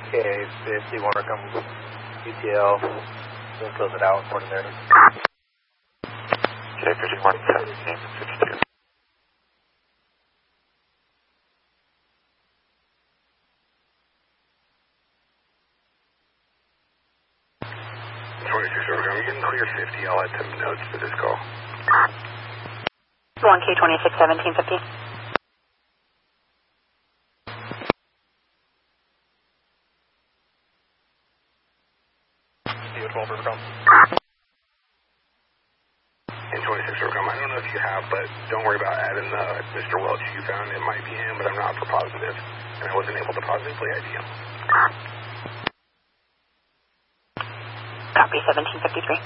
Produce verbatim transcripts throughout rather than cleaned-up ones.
Okay, fifty-one, come U T L, then close it out, according there. Okay, fifty-one, seventeen, fifty-two. twenty-six, I'm getting clear fifty. I'll add some notes to this call. one K twenty-six, seventeen, fifty. twelve, Rivercom. And twenty-six, Rivercom, I don't know if you have, but don't worry about adding uh, Mister Welch you found. It might be him, but I'm not for positive. And I wasn't able to positively I D him. Copy, seventeen fifty-three.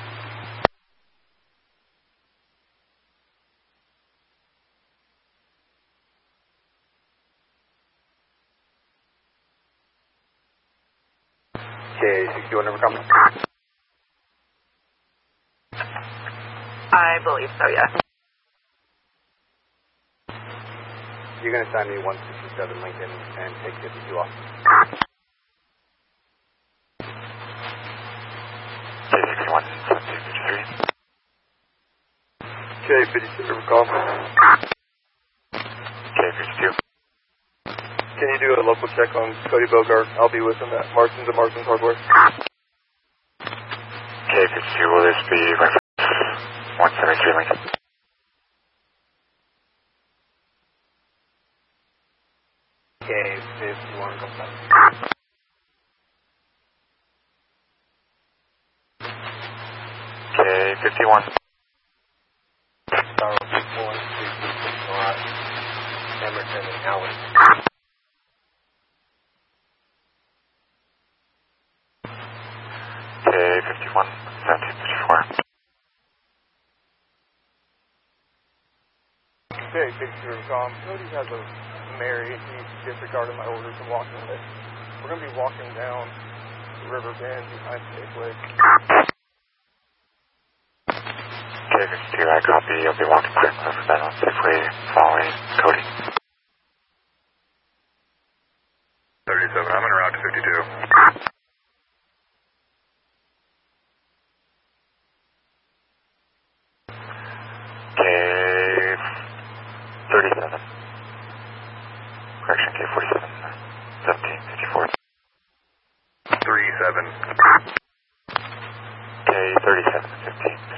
Okay, sixty-one, Rivercom. I believe so, yes. You're going to sign me one sixty-seven Lincoln and take fifty-two off. Okay, sixty-one, seventeen, fifty-three. Okay, fifty-two, Rivercom. Okay, fifty-two. Can you do a local check on Cody Bogart? I'll be with him at Marston's at Marston's Hardware. Okay, fifty-two, will this be one seventy-three Lincoln? Okay, fifty-one, come back. Okay, fifty-one. Sorry, one, two, three, six, five. Emerson and Allen. Okay, fifty-one, seventeen, fifty-four. Okay, fifty-two, Rivercom. Cody has a Mary. He's disregarded my orders and walking with. We're going to be walking down the river bend behind Safeway. Okay, fifty-two, I copy. You'll be walking quick over that on